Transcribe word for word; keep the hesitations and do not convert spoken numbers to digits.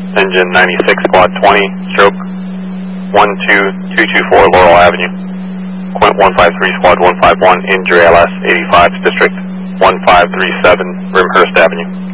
Engine ninety-six, Squad twenty, stroke one two two two four Laurel Avenue. Quint one five three, Squad one five one, injury L S eighty-five, District one five three seven, Rimhurst Avenue.